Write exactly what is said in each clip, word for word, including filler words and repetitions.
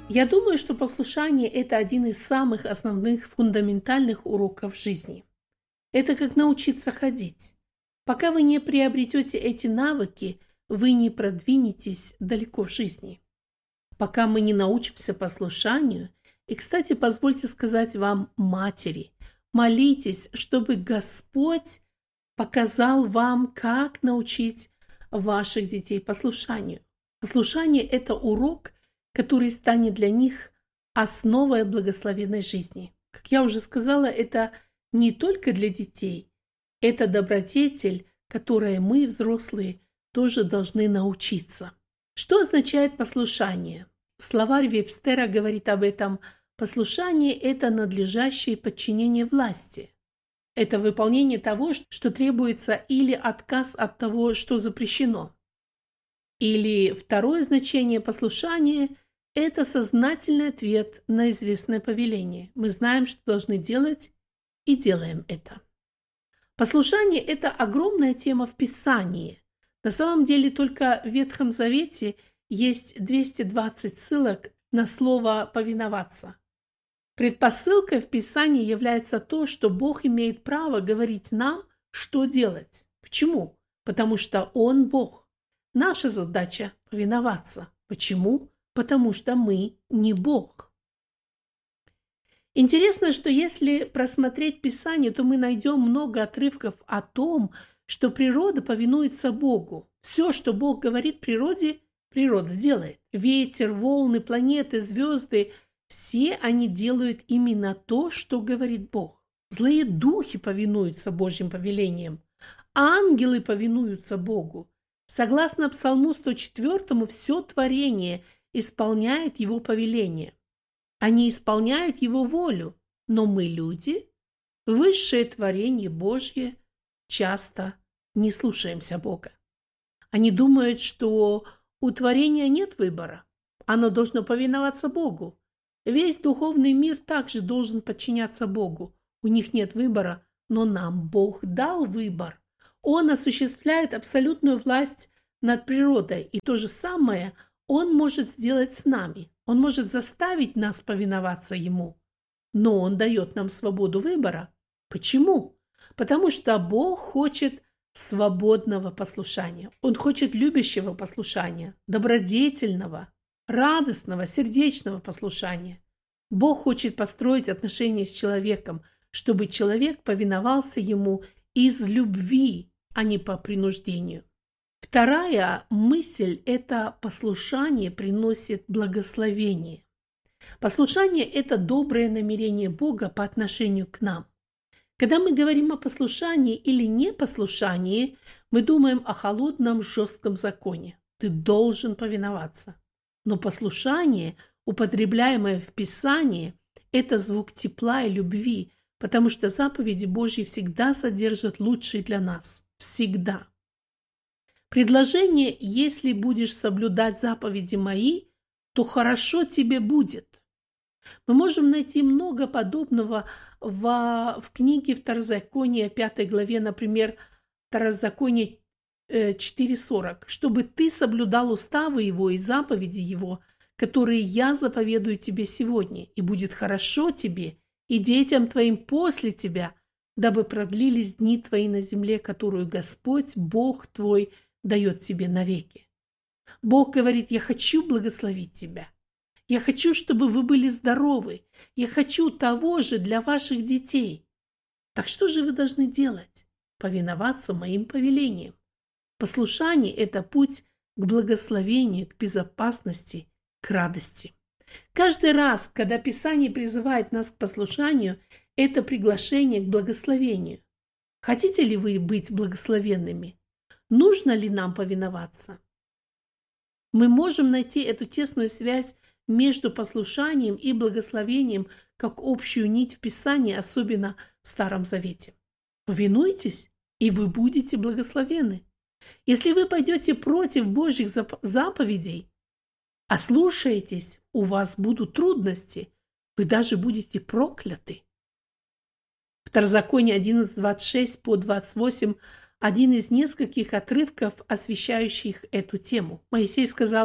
Я думаю, что послушание – это один из самых основных фундаментальных уроков жизни. Это как научиться ходить. Пока вы не приобретете эти навыки, вы не продвинетесь далеко в жизни. Пока мы не научимся послушанию, и, кстати, позвольте сказать вам, матери, молитесь, чтобы Господь показал вам, как научить ваших детей послушанию. Послушание – это урок, который станет для них основой благословенной жизни. Как я уже сказала, это не только для детей, это добродетель, которой мы, взрослые, тоже должны научиться. Что означает послушание? Словарь Вебстера говорит об этом. Послушание – это надлежащее подчинение власти. Это выполнение того, что требуется, или отказ от того, что запрещено. Или второе значение послушания – это сознательный ответ на известное повеление. Мы знаем, что должны делать, и делаем это. Послушание – это огромная тема в Писании. На самом деле только в Ветхом Завете есть двести двадцать ссылок на слово «повиноваться». Предпосылкой в Писании является то, что Бог имеет право говорить нам, что делать. Почему? Потому что Он Бог. Наша задача – повиноваться. Почему? Потому что мы не Бог. Интересно, что если просмотреть Писание, то мы найдем много отрывков о том, что природа повинуется Богу. Все, что Бог говорит природе, природа делает. Ветер, волны, планеты, звезды – все они делают именно то, что говорит Бог. Злые духи повинуются Божьим повелениям. Ангелы повинуются Богу. Согласно Псалму сто четвёртому, все творение исполняет Его повеление. Они исполняют Его волю, но мы, люди, высшее творение Божье, часто не слушаемся Бога. Они думают, что у творения нет выбора, оно должно повиноваться Богу. Весь духовный мир также должен подчиняться Богу. У них нет выбора, но нам Бог дал выбор. Он осуществляет абсолютную власть над природой, и то же самое Он может сделать с нами. Он может заставить нас повиноваться Ему, но Он дает нам свободу выбора. Почему? Потому что Бог хочет свободного послушания. Он хочет любящего послушания, добродетельного, радостного, сердечного послушания. Бог хочет построить отношения с человеком, чтобы человек повиновался Ему из любви, а не по принуждению. Вторая мысль – это послушание приносит благословение. Послушание – это доброе намерение Бога по отношению к нам. Когда мы говорим о послушании или непослушании, мы думаем о холодном жестком законе. Ты должен повиноваться. Но послушание, употребляемое в Писании, это звук тепла и любви, потому что заповеди Божьи всегда содержат лучшее для нас. Всегда. Предложение «если будешь соблюдать заповеди мои, то хорошо тебе будет». Мы можем найти много подобного в, в книге Второзакония, пятой главе, например, Второзаконие четыре сорок. «Чтобы ты соблюдал уставы его и заповеди его, которые я заповедую тебе сегодня, и будет хорошо тебе и детям твоим после тебя, дабы продлились дни твои на земле, которую Господь, Бог твой, дает тебе навеки». Бог говорит: я хочу благословить тебя. Я хочу, чтобы вы были здоровы. Я хочу того же для ваших детей. Так что же вы должны делать? Повиноваться моим повелениям. Послушание – это путь к благословению, к безопасности, к радости. Каждый раз, когда Писание призывает нас к послушанию, это приглашение к благословению. Хотите ли вы быть благословенными? Нужно ли нам повиноваться? Мы можем найти эту тесную связь между послушанием и благословением как общую нить в Писании, особенно в Старом Завете. Повинуйтесь, и вы будете благословенны. Если вы пойдете против Божьих заповедей, ослушаетесь, у вас будут трудности, вы даже будете прокляты. Второзаконие одиннадцать, двадцать шесть по двадцать восемь – один из нескольких отрывков, освещающих эту тему. Моисей сказал: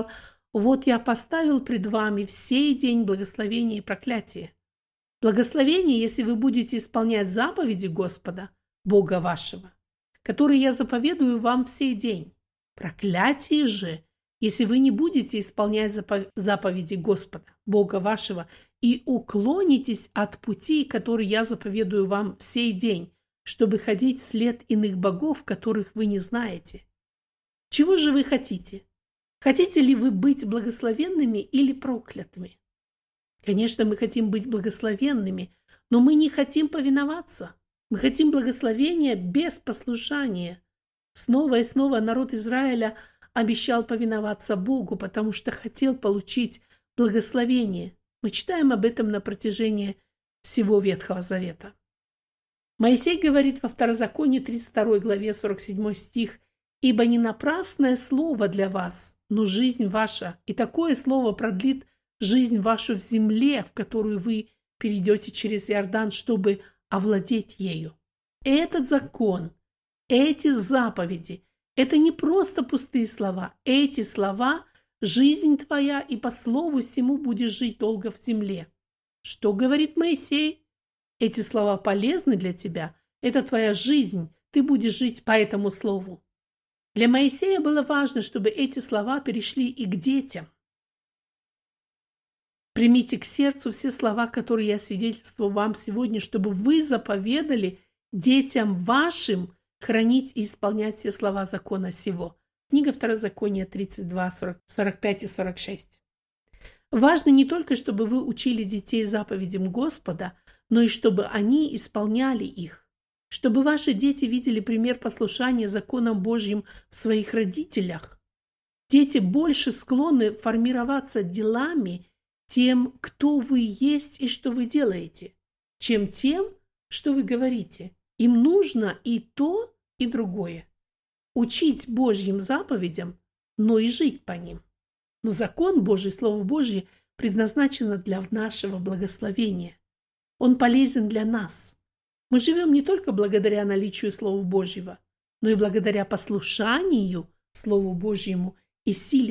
Вот я поставил пред вами в сей день благословение и проклятие. Благословение, если вы будете исполнять заповеди Господа, Бога вашего, которые я заповедую вам в сей день. Проклятие же, если вы не будете исполнять заповеди Господа, Бога вашего, и уклонитесь от пути, который я заповедую вам в сей день, чтобы ходить вслед иных богов, которых вы не знаете. Чего же вы хотите? Хотите ли вы быть благословенными или проклятыми? Конечно, мы хотим быть благословенными, но мы не хотим повиноваться. Мы хотим благословения без послушания. Снова и снова народ Израиля обещал повиноваться Богу, потому что хотел получить благословение. Мы читаем об этом на протяжении всего Ветхого Завета. Моисей говорит во Второзаконии тридцать второй главе сорок седьмой стих: «Ибо не напрасное слово для вас, но жизнь ваша, и такое слово продлит жизнь вашу в земле, в которую вы перейдете через Иордан, чтобы овладеть ею». Этот закон, эти заповеди – это не просто пустые слова. Эти слова – жизнь твоя, и по слову сему будешь жить долго в земле. Что говорит Моисей? Эти слова полезны для тебя. Это твоя жизнь. Ты будешь жить по этому слову. Для Моисея было важно, чтобы эти слова перешли и к детям. Примите к сердцу все слова, которые я свидетельствую вам сегодня, чтобы вы заповедали детям вашим хранить и исполнять все слова закона сего. Книга Второзакония тридцать два, сорок пять и сорок шесть. Важно не только, чтобы вы учили детей заповедям Господа, но и чтобы они исполняли их. Чтобы ваши дети видели пример послушания законам Божьим в своих родителях. Дети больше склонны формироваться делами тем, кто вы есть и что вы делаете, чем тем, что вы говорите. Им нужно и то, и другое. Учить Божьим заповедям, но и жить по ним. Но закон Божий, Слово Божье предназначено для нашего благословения. Он полезен для нас. Мы живем не только благодаря наличию Слова Божьего, но и благодаря послушанию Слову Божьему и силе